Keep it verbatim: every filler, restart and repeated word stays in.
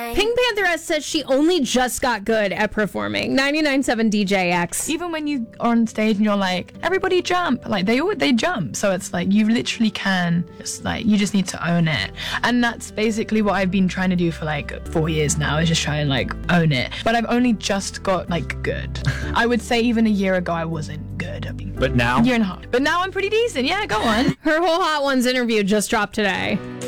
Pink Pantheress says she only just got good at performing. ninety-nine point seven D J X. Even when you are on stage and you're like, everybody jump, like they all they jump. So it's like you literally can just like you just need to own it. And that's basically what I've been trying to do for like four years now, is just try and like own it. But I've only just got like good. I would say even a year ago I wasn't good. But now? A year and a half. But now I'm pretty decent. Yeah, go on. Her whole Hot Ones interview just dropped today.